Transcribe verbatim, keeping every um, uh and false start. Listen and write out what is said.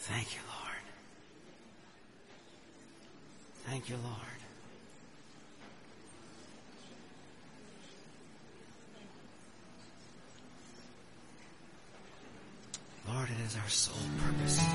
Thank you, Lord. Thank you, Lord. Lord, it is our sole purpose